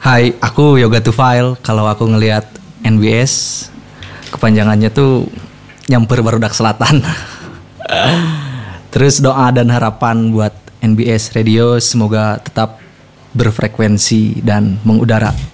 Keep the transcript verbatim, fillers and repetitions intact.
Hai, aku Yoga Tufail. Kalau aku ngelihat N B S, kepanjangannya tuh nyamper barudak selatan. Terus doa dan harapan buat N B S Radio semoga tetap berfrekuensi dan mengudara.